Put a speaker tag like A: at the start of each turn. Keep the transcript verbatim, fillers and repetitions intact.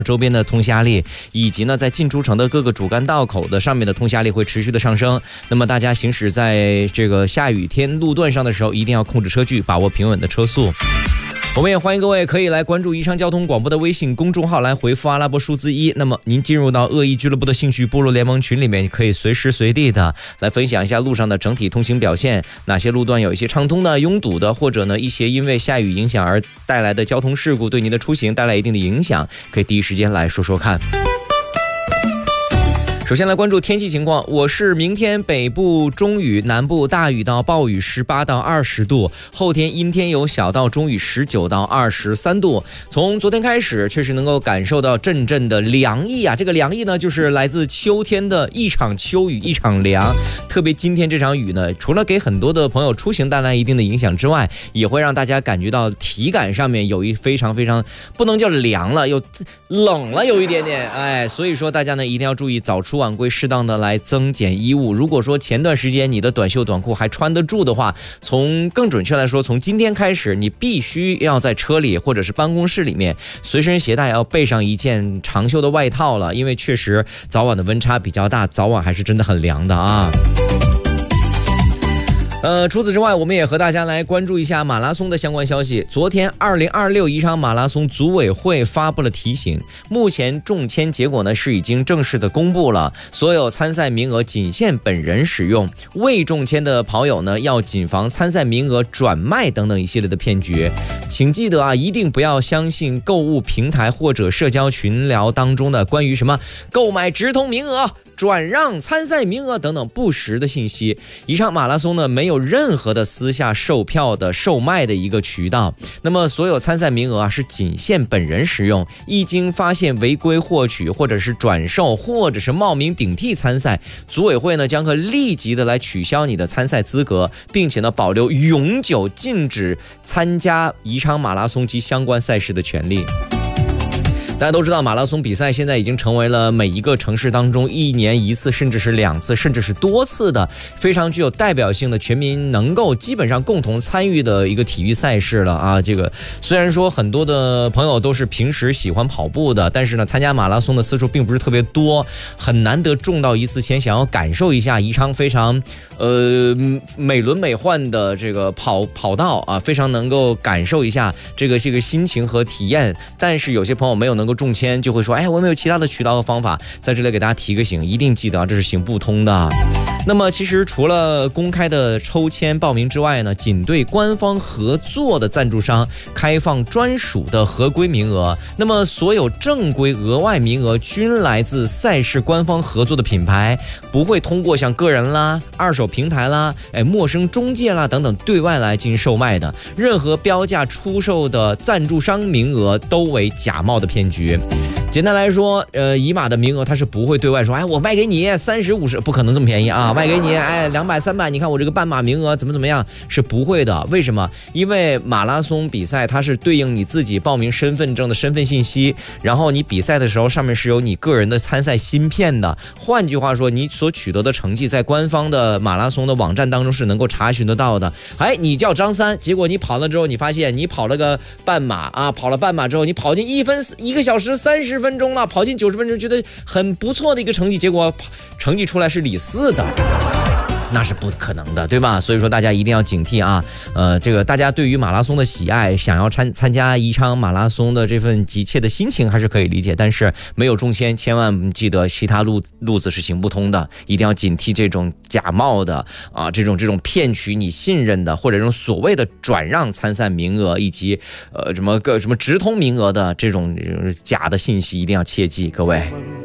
A: 周边的通虾力，以及呢在进出城的各个主干道口的上面的通虾力会持续的上升。那么大家行驶在这个下雨天路段上的时候，一定要控制车距，把握平稳的车速。我们也欢迎各位可以来关注宜昌交通广播的微信公众号，来回复阿拉伯数字一。那么您进入到恶意俱乐部的兴趣部落联盟群里面，可以随时随地的来分享一下路上的整体通行表现，哪些路段有一些畅通的、拥堵的，或者呢一些因为下雨影响而带来的交通事故对您的出行带来一定的影响，可以第一时间来说说看。首先来关注天气情况，我市明天北部中雨，南部大雨到暴雨十八到二十度，后天阴天有小到中雨十九到二十三度。从昨天开始，确实能够感受到阵阵的凉意啊！这个凉意呢，就是来自秋天的一场秋雨一场凉。特别今天这场雨呢，除了给很多的朋友出行带来一定的影响之外，也会让大家感觉到体感上面有一非常非常不能叫凉了，有冷了有一点点，哎，所以说大家呢一定要注意早出晚归，适当的来增减衣物。如果说前段时间你的短袖短裤还穿得住的话，从更准确来说，从今天开始，你必须要在车里或者是办公室里面随身携带要备上一件长袖的外套了，因为确实早晚的温差比较大，早晚还是真的很凉的啊。呃，除此之外，我们也和大家来关注一下马拉松的相关消息。昨天，二零二六宜昌马拉松组委会发布了提醒，目前中签结果呢是已经正式的公布了，所有参赛名额仅限本人使用，未中签的跑友呢要谨防参赛名额转卖等等一系列的骗局。请记得啊，一定不要相信购物平台或者社交群聊当中的关于什么购买直通名额、转让参赛名额等等不实的信息。宜昌马拉松呢没有任何的私下售票的售卖的一个渠道，那么所有参赛名额啊是仅限本人使用，一经发现违规获取或者是转售或者是冒名顶替参赛，组委会呢将会立即的来取消你的参赛资格，并且呢保留永久禁止参加宜昌马拉松及相关赛事的权利。大家都知道，马拉松比赛现在已经成为了每一个城市当中一年一次，甚至是两次，甚至是多次的非常具有代表性的全民能够基本上共同参与的一个体育赛事了啊！这个虽然说很多的朋友都是平时喜欢跑步的，但是呢，参加马拉松的次数并不是特别多，很难得中到一次签，想要感受一下宜昌非常呃美轮美奂的这个跑跑道啊，非常能够感受一下这个这个心情和体验。但是有些朋友没有能够中签，就会说，哎，我没有其他的渠道和方法。在这里给大家提个醒，一定记得啊，这是行不通的。那么其实除了公开的抽签报名之外呢，仅对官方合作的赞助商开放专属的合规名额。那么所有正规额外名额均来自赛事官方合作的品牌，不会通过像个人啦、二手平台啦、哎陌生中介啦等等对外来进行售卖的。任何标价出售的赞助商名额都为假冒的骗局。简单来说，呃，宜马的名额它是不会对外说，哎，我卖给你三十五十，不可能这么便宜啊！卖给你，哎，两百三百，你看我这个半马名额怎么怎么样，是不会的。为什么？因为马拉松比赛它是对应你自己报名身份证的身份信息，然后你比赛的时候上面是有你个人的参赛芯片的。换句话说，你所取得的成绩在官方的马拉松的网站当中是能够查询得到的。哎，你叫张三，结果你跑了之后，你发现你跑了个半马啊，跑了半马之后，你跑进一分一个小时三十分钟了，跑进九十分钟，觉得很不错的一个成绩，结果成绩出来是李四的。那是不可能的，对吧？所以说大家一定要警惕啊！呃，这个大家对于马拉松的喜爱，想要参参加宜昌马拉松的这份急切的心情还是可以理解，但是没有中签，千万记得其他路路子是行不通的，一定要警惕这种假冒的啊，这种这种骗取你信任的，或者这种所谓的转让参赛名额以及呃什么个什么直通名额的这种假的信息，一定要切记，各位。